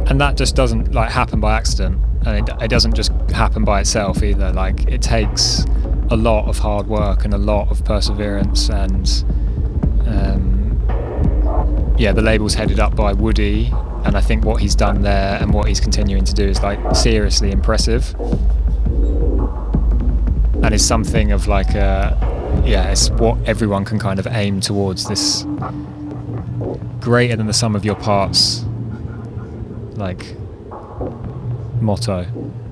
and that just doesn't like happen by accident, and it doesn't just happen by itself either. Like, it takes a lot of hard work and a lot of perseverance, and the label's headed up by Woody, and I think what he's done there and what he's continuing to do is like seriously impressive, and it's something of like it's what everyone can kind of aim towards, this greater than the sum of your parts like motto.